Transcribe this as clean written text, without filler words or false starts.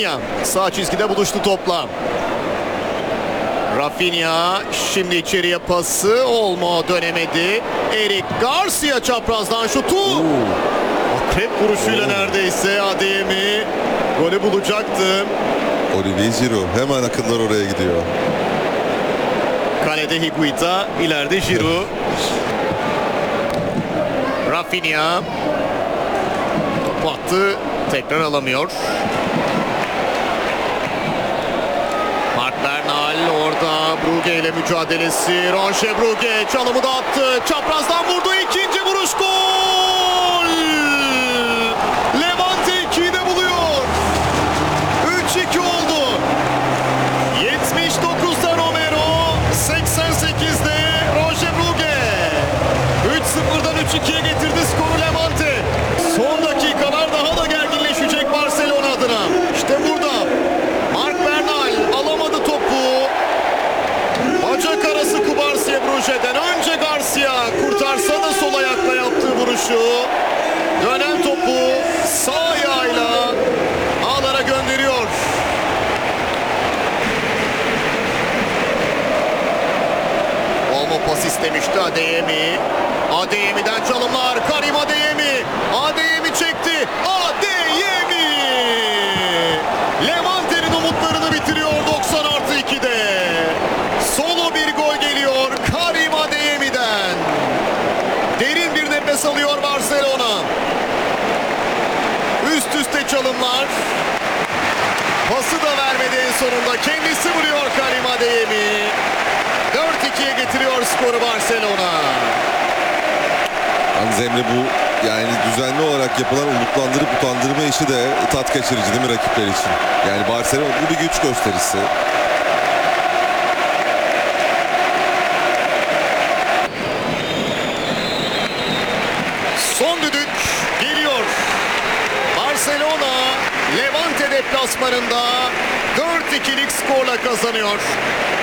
Rafinha sağ çizgide buluştu topla. Rafinha şimdi içeriye pası, Olmo dönemedi. Eric Garcia çaprazdan şutu. Akrep vuruşuyla neredeyse Adeyemi golü bulacaktı. Olivier Giroud hemen akıllar oraya gidiyor. Kalede Higuita, ileride Giroud. Rafinha topu attı, tekrar alamıyor. Mark Bernal orada, Brugge ile mücadelesi. Ronche Brugge çalımı da attı, çaprazdan vurdu, ikinci vuruş, gol! Levante 2'yi de buluyor. 3-2 oldu. 79'da Romero, 88'de Ronche Brugge. 3-0'dan 3-2'ye getirdi skoru Levante. Son dakikalar daha da gerginleşecek Barcelona adına. İşte burada Mark Bernal alamadı topu. Bacak arası Kubarsiye Brugge'den. Önce Garcia kurtarsa da sol ayakla yaptığı vuruşu. Dönen topu sağ ayağıyla ağlara gönderiyor. Olmo pas istemişti Adeyemi. Adeyemi'den çalımlar. Karim Adeyemi. Adeyemi çekti. Adeyemi! Levante'nin umutlarını bitiriyor 90+2'de. Solo bir gol geliyor Karim Adeyemi'den. Derin bir nefes alıyor Barcelona. Üst üste çalımlar. Pası da vermedi en sonunda. Kendisi vuruyor Karim Adeyemi. 4-2'ye getiriyor skoru Barcelona. Yalnız Emre, bu yani düzenli olarak yapılan umutlandırıp utandırma işi de tat kaçırıcı değil mi rakipler için? Yani Barcelona bu bir güç gösterisi. Son düdük geliyor. Barcelona Levante deplasmanında 4-2'lik skorla kazanıyor.